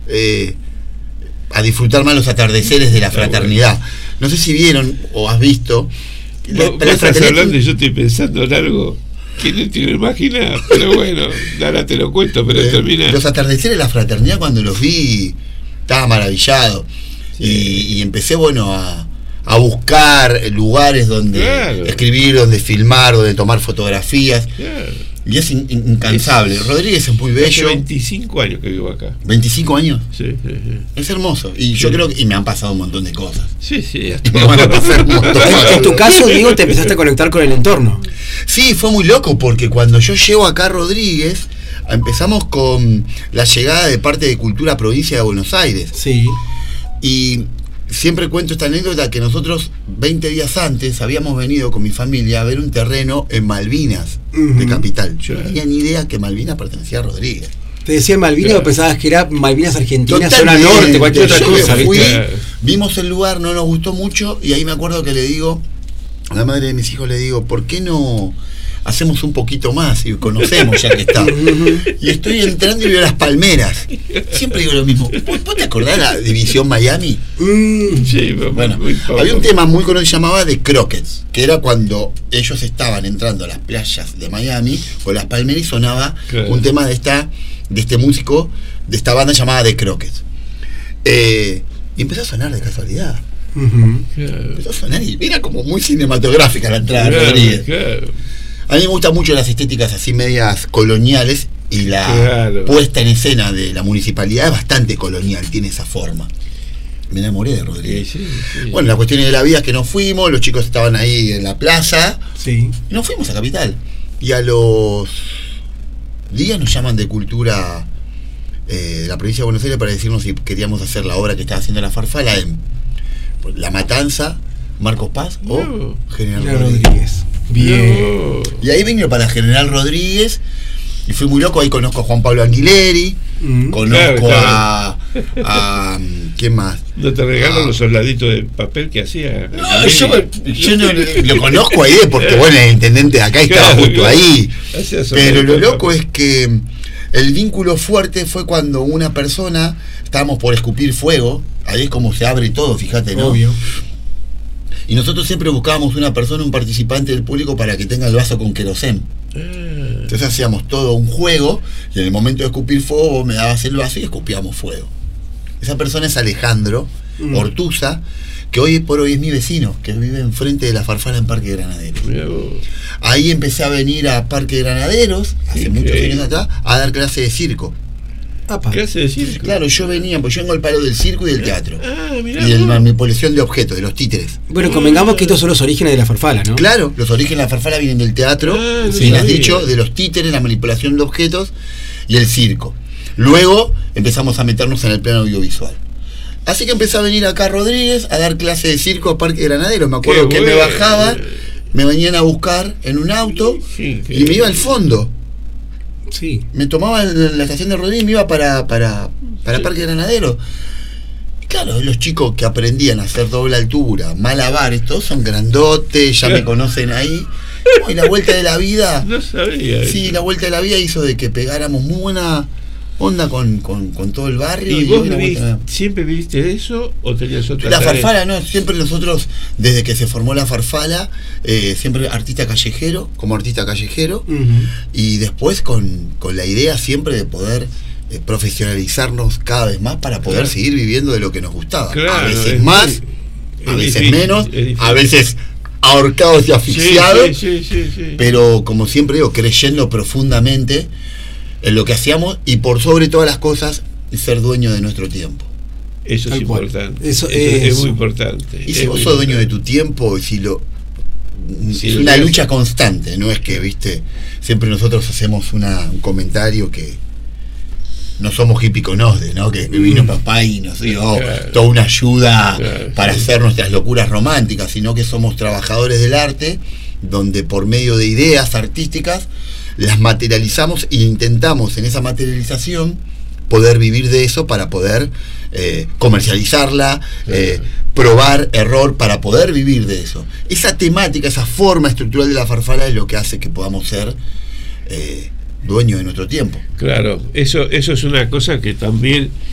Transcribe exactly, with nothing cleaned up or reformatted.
eh, a disfrutar más los atardeceres de la fraternidad. No sé si vieron o has visto. La, vos, la vos estás hablando y yo estoy pensando en algo que no te lo imaginas, pero bueno, ahora te lo cuento, pero eh, termina. Los atardeceres de la fraternidad, cuando los vi, estaba maravillado. Sí. Y, y empecé, bueno, a, a buscar lugares donde claro. escribir, donde filmar, donde tomar fotografías. Claro. Y es in, in, incansable. Es, Rodríguez es muy bello. Hace veinticinco años que vivo acá. ¿veinticinco años? Sí, sí, sí. Es hermoso. Y sí. yo creo que y me han pasado un montón de cosas. Sí, sí. Y me van a pasar un montón de cosas. En tu caso, Diego, te empezaste a conectar con el entorno. Sí, fue muy loco porque cuando yo llego acá a Rodríguez, empezamos con la llegada de parte de Cultura Provincia de Buenos Aires. Sí. Y siempre cuento esta anécdota que nosotros veinte días antes habíamos venido con mi familia a ver un terreno en Malvinas, uh-huh. de Capital. Yo no tenía ni idea que Malvinas pertenecía a Rodríguez. ¿Te decían Malvinas claro. o pensabas que era Malvinas Argentina, zona norte, cualquier otra cosa? Fui, vimos el lugar, no nos gustó mucho y ahí me acuerdo que le digo, a la madre de mis hijos le digo, ¿por qué no hacemos un poquito más y conocemos ya que está? Y estoy entrando y veo las palmeras. Siempre digo lo mismo. ¿Vos te acordás de la División Miami? Mm, sí, bueno, había un tema muy conocido que se llamaba The Crockets, que era cuando ellos estaban entrando a las playas de Miami con las palmeras y sonaba claro. un tema de esta de este músico, de esta banda llamada The Crockets. Eh, y empezó a sonar de casualidad. Uh-huh. Claro. Empezó a sonar y era como muy cinematográfica la entrada de Rodríguez. Claro. A mí me gustan mucho las estéticas así medias coloniales y la claro. puesta en escena de la municipalidad es bastante colonial, tiene esa forma. Me enamoré de Rodríguez. Sí, sí, sí. Bueno, las cuestiones de la vida es que nos fuimos, los chicos estaban ahí en la plaza sí. y nos fuimos a Capital. Y a los días nos llaman de Cultura eh, de la provincia de Buenos Aires para decirnos si queríamos hacer la obra que estaba haciendo la Farfala en La Matanza, Marcos Paz no. o General Rodríguez. Rodríguez. Bien. No. Y ahí vino para General Rodríguez y fui muy loco. Ahí conozco a Juan Pablo Anguileri, mm. conozco claro, claro. A, a ¿quién más? ¿No te regalan los soldaditos de papel que hacía? No, yo, yo no lo conozco ahí porque bueno, el intendente de acá estaba claro, justo claro. ahí. Pero lo loco es que el vínculo fuerte fue cuando una persona, estábamos por escupir fuego, ahí es como se abre todo, fíjate, ¿no? Obvio. Y nosotros siempre buscábamos una persona, un participante del público para que tenga el vaso con querosén. Eh. Entonces hacíamos todo un juego y en el momento de escupir fuego vos me dabas el vaso y escupíamos fuego. Esa persona es Alejandro mm. Ortuza, que hoy por hoy es mi vecino, que vive enfrente de la Farfala en Parque Granaderos. Ahí empecé a venir a Parque Granaderos, hace sí, muchos años atrás, a dar clase de circo. Apa. ¿Clase de circo? Claro, yo venía, pues yo vengo al palo del circo y del teatro. Ah, mirá, y de la manipulación de objetos, de los títeres. Bueno, convengamos que estos son los orígenes de la Farfala, ¿no? Claro, los orígenes de la Farfala vienen del teatro, ah, sí, bien has dicho, de los títeres, la manipulación de objetos y el circo. Luego empezamos a meternos en el plano audiovisual. Así que empecé a venir acá a Rodríguez a dar clase de circo a Parque Granaderos. Me acuerdo Qué que bueno. me bajaban, me venían a buscar en un auto sí, y me iba al fondo. Sí. Me tomaba en la estación de Rodríguez y me iba para, para, para sí. Parque Granaderos. Y claro, los chicos que aprendían a hacer doble altura, malabares, todos son grandotes, ya me conocen ahí. Y la vuelta de la vida. No sabía. Sí, la vuelta de la vida hizo de que pegáramos muy buena onda con, con, con todo el barrio. ¿Y, y vos vivís, vuelta... siempre viviste eso o tenías otra? La Farfala, no, siempre nosotros, desde que se formó la Farfala, eh, siempre artista callejero, como artista callejero, uh-huh. y después con, con la idea siempre de poder eh, profesionalizarnos cada vez más para poder claro. seguir viviendo de lo que nos gustaba. Claro, a veces es, más, es, a veces difícil, menos, a veces ahorcados y asfixiados, sí, sí, sí, sí, sí. pero como siempre digo, creyendo profundamente en lo que hacíamos y por sobre todas las cosas ser dueño de nuestro tiempo. Eso es importante. Eso, eso es, es muy importante. Y si es vos sos dueño de tu tiempo, si lo si es una lucha constante, no es que, viste, siempre nosotros hacemos una, un comentario que no somos hipiconosde, ¿no? Que vino mm. papá y nos dio claro. toda una ayuda claro, para sí. hacer nuestras locuras románticas, sino que somos trabajadores del arte, donde por medio de ideas artísticas las materializamos e intentamos en esa materialización poder vivir de eso para poder eh, comercializarla, eh, probar error para poder vivir de eso. Esa temática, esa forma estructural de la Farfala es lo que hace que podamos ser eh, dueños de nuestro tiempo. Claro, eso, eso es una cosa que también